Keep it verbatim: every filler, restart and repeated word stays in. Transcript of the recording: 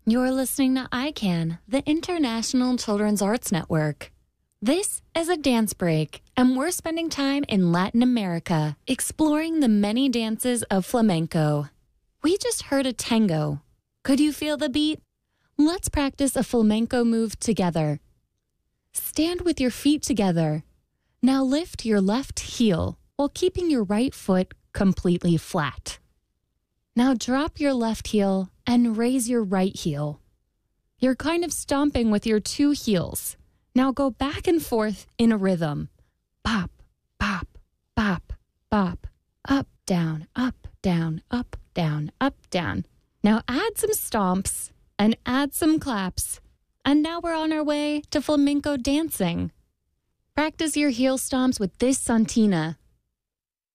You're listening to I CAN, the International Children's Arts Network. This is a dance break, and we're spending time in Latin America, exploring the many dances of flamenco. We just heard a tango. Could you feel the beat? Let's practice a flamenco move together. Stand with your feet together. Now lift your left heel while keeping your right foot completely flat. Now drop your left heel and raise your right heel. You're kind of stomping with your two heels. Now go back and forth in a rhythm. Bop, bop, bop, bop. Up, down, up, down, up, down, up, down. Now add some stomps and add some claps. And now we're on our way to flamenco dancing. Practice your heel stomps with this Santina.